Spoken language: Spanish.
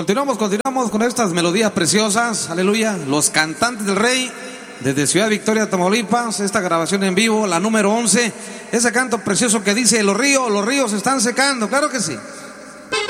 Continuamos con estas melodías preciosas, aleluya. Los Cantantes del Rey, desde Ciudad Victoria, Tamaulipas. Esta grabación en vivo, la número 11. Ese canto precioso que dice: los ríos se están secando, claro que sí.